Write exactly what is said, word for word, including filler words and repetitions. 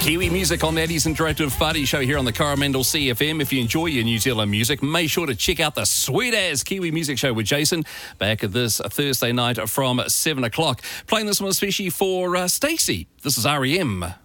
Kiwi music on the Eddie's Interactive Party Show here on the Coromandel C F M. If you enjoy your New Zealand music, make sure to check out the sweet-ass Kiwi Music Show with Jason back at this Thursday night from seven o'clock. Playing this one especially for uh, Stacey. This is R E M.